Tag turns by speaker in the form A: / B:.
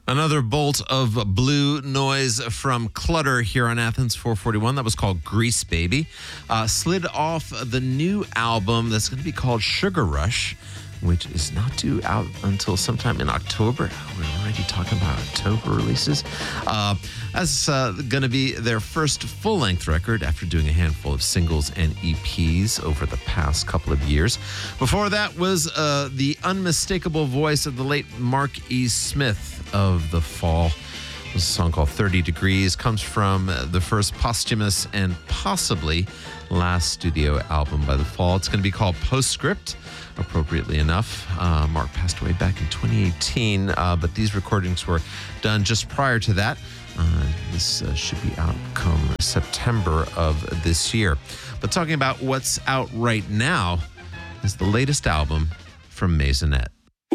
A: Another bolt of blue noise from Clutter here on Athens 441. That was called Grease Baby. Slid off the new album that's going to be called Sugar Rush, which is not due out until sometime in October. We're already talking about October releases. That's going to be their first full-length record after doing a handful of singles and EPs over the past couple of years. Before that was the unmistakable voice of the late Mark E. Smith of The Fall. There's a song called 30 Degrees. Comes from the first posthumous and possibly last studio album by The Fall. It's going to be called Postscript, appropriately enough. Mark passed away back in 2018, but these recordings were done just prior to that. This should be out come September of this year. But talking about what's out right now is the latest album from Maisonette.